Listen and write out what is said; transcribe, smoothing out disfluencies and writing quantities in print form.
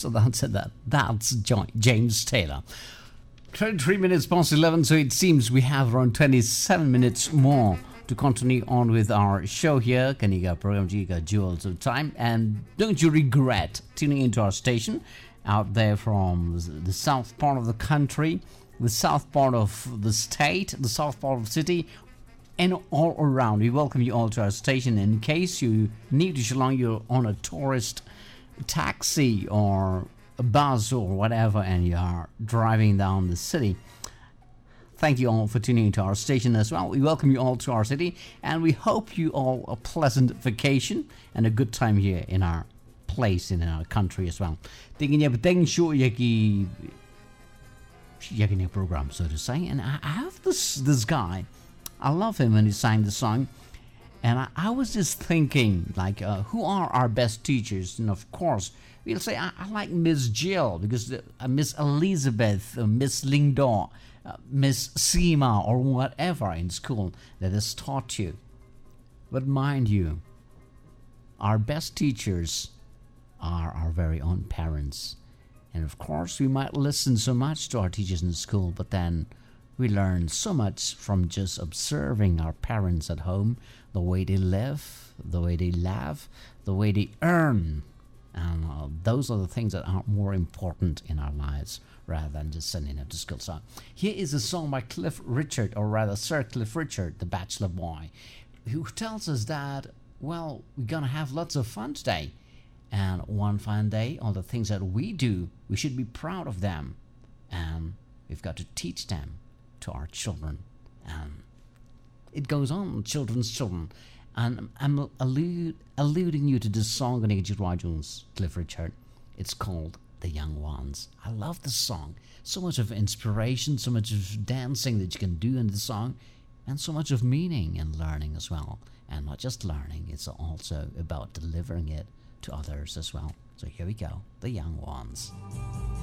So that's it. That's James Taylor. 23 minutes past 11, so it seems we have around 27 minutes more to continue on with our show here. Kanika program Jiga Jewels of Time. And don't you regret tuning into our station out there from the south part of the country, the south part of the state, the south part of the city, and all around. We welcome you all to our station. In case you need to Shillong, you're on a tourist taxi or a bus or whatever, and you are driving down the city, thank you all for tuning into our station as well. We welcome you all to our city, and we hope you all a pleasant vacation and a good time here in our place and in our country as well. Tingin niya beteng show yaki program, so to say. And I have this guy. I love him when he sang the song. And I was just thinking, like, who are our best teachers? And of course, we'll say, I like Miss Jill, because Miss Elizabeth, Miss Lingdor, Miss Seema, or whatever in school that has taught you. But mind you, our best teachers are our very own parents. And of course, we might listen so much to our teachers in school, but then we learn so much from just observing our parents at home, the way they live, the way they laugh, the way they earn. And those are the things that are more important in our lives rather than just sending them to school. So here is a song by Cliff Richard, or rather Sir Cliff Richard, the bachelor boy, who tells us that, well, we're going to have lots of fun today. And one fine day, all the things that we do, we should be proud of them. And we've got to teach them to our children. And it goes on, children's children. And I'm alluding you to this song on A.G. Rajun's Cliff Richard. It's called The Young Ones. I love this song. So much of inspiration, so much of dancing that you can do in the song, and so much of meaning and learning as well. And not just learning, it's also about delivering it to others as well. So here we go, The Young Ones.